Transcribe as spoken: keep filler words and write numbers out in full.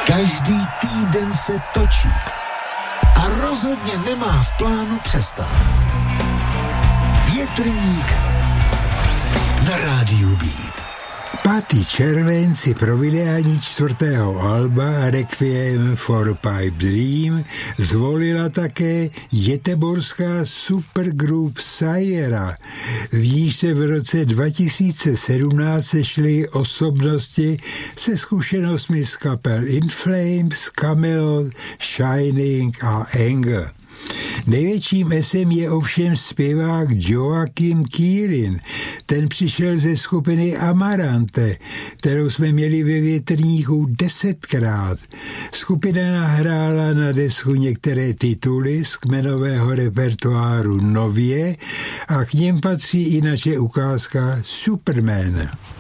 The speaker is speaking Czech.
Každý týden se točí a rozhodně nemá v plánu přestat. Větrník na rádiu Beat. pátý červen si pro vydání čtvrtého alba Requiem for Pipe Dream zvolila také göteborgská supergroup Saira, v níž se v roce dva tisíce sedmnáct sešly osobnosti se zkušenostmi z kapel In Flames, Camelot, Shining a Anger. Největším esem je ovšem zpěvák Joakim Kielin. Ten přišel ze skupiny Amarante, kterou jsme měli ve Větrníku desetkrát. Skupina nahrála na desku některé tituly z kmenového repertoáru Nově a k něm patří i naše ukázka Superman.